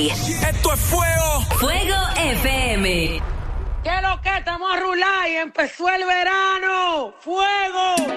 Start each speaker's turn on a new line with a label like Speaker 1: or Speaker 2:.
Speaker 1: play.
Speaker 2: Esto es Fuego.
Speaker 1: Fuego FM.
Speaker 3: ¿Qué es lo que? Estamos a rular y empezó el verano. ¡Fuego!